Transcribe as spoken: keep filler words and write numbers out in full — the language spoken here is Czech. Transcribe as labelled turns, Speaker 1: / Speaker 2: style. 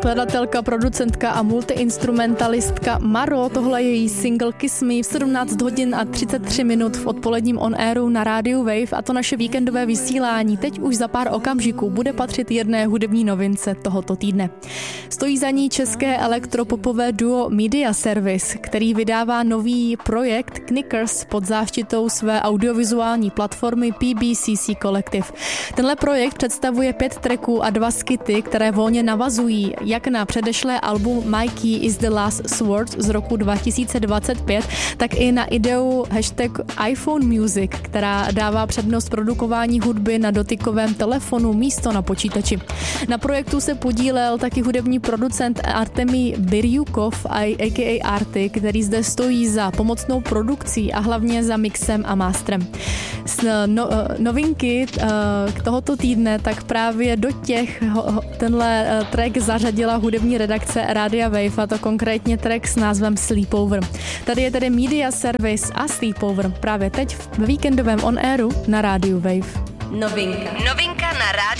Speaker 1: skladatelka, producentka a multiinstrumentalistka Maro. Tohle je její single Kiss Me v sedmnáct hodin a třicet tři minut v odpoledním on airu na rádiu Wave, a to naše víkendové vysílání teď už za pár okamžiků bude patřit jedné hudební novince tohoto týdne. Stojí za ní české elektropopové duo Media Service, který vydává nový projekt Knickers pod záštitou své audiovizuální platformy P B C C Collective. Tenhle projekt představuje pět tracků a dva skity, které volně navazují jak na předešlé album My Key is the Last Sword z roku dva tisíce dvacet pět, tak i na ideu hashtag iPhone Music, která dává přednost produkování hudby na dotykovém telefonu místo na počítači. Na projektu se podílel taky hudební producent Artemi Birjukov, a k a. Arty, který zde stojí za pomocnou produkcí a hlavně za mixem a masterem. No, novinky k tohoto týdne, tak právě do těch tenhle track zařadila hudební redakce Rádia Wave, a to konkrétně track s názvem Sleepover. Tady je tedy Media Service a Sleepover právě teď v víkendovém on airu na Rádiu Wave.
Speaker 2: Novinka. Novinka na Rádiu